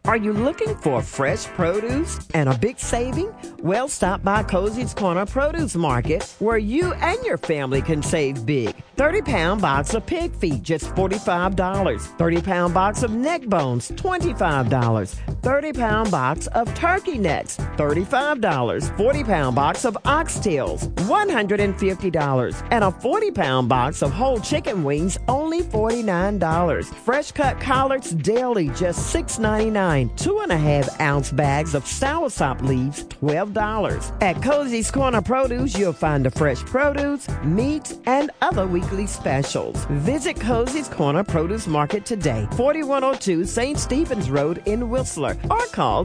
Are you looking for fresh produce and a big saving? Well, stop by Cozy's Corner Produce Market, where you and your family can save big. 30-pound box of pig feet, just $45. 30-pound box of neck bones, $25. 30-pound box of turkey necks, $35. 40-pound box of oxtails, $150. And a 40-pound box of whole chicken wings, only $49. Fresh cut collards daily, just $6.99. 2.5-ounce bags of soursop leaves, $12. At Cozy's Corner Produce, you'll find the fresh produce, meats, and other weekly specials. Visit Cozy's Corner Produce Market today, 4102 St. Stephen's Road in Whistler, or call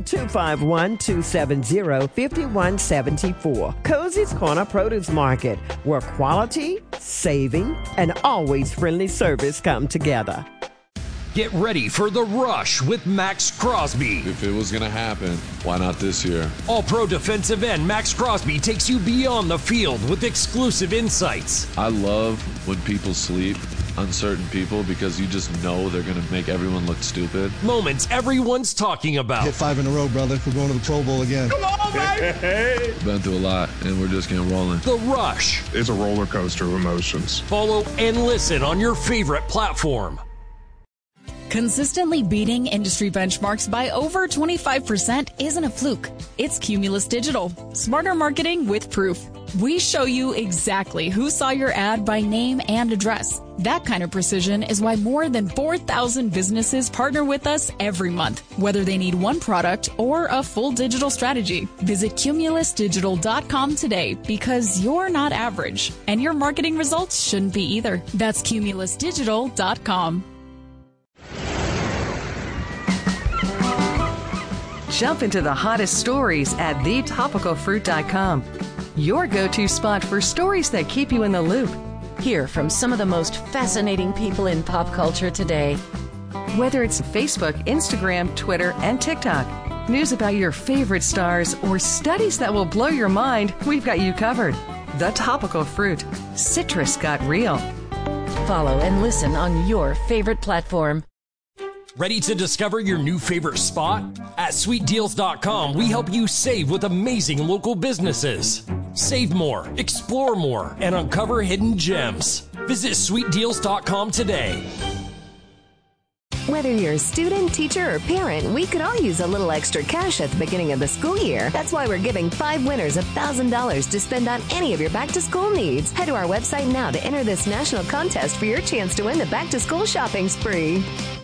251-270-5174. Cozy's Corner Produce Market, where quality, saving, and always friendly service come together. Get ready for The Rush with Max Crosby. If it was going to happen, why not this year? All-pro defensive end Max Crosby takes you beyond the field with exclusive insights. I love when people sleep on certain people because you just know they're going to make everyone look stupid. Moments everyone's talking about. Hit 5 in a row, brother. We're going to the Pro Bowl again. Come on, baby! Been through a lot, and we're just getting rolling. The Rush. It's a roller coaster of emotions. Follow and listen on your favorite platform. Consistently beating industry benchmarks by over 25% isn't a fluke. It's Cumulus Digital. Smarter marketing with proof. We show you exactly who saw your ad by name and address. That kind of precision is why more than 4,000 businesses partner with us every month, whether they need one product or a full digital strategy. Visit cumulusdigital.com today, because you're not average, and your marketing results shouldn't be either. That's cumulusdigital.com. Jump into the hottest stories at thetopicalfruit.com. Your go-to spot for stories that keep you in the loop. Hear from some of the most fascinating people in pop culture today. Whether it's Facebook, Instagram, Twitter, and TikTok, news about your favorite stars, or studies that will blow your mind, we've got you covered. The Topical Fruit. Citrus got real. Follow and listen on your favorite platform. Ready to discover your new favorite spot? At sweetdeals.com, we help you save with amazing local businesses. Save more, explore more, and uncover hidden gems. Visit sweetdeals.com today. Whether you're a student, teacher, or parent, we could all use a little extra cash at the beginning of the school year. That's why we're giving 5 winners $1,000 to spend on any of your back-to-school needs. Head to our website now to enter this national contest for your chance to win the back-to-school shopping spree.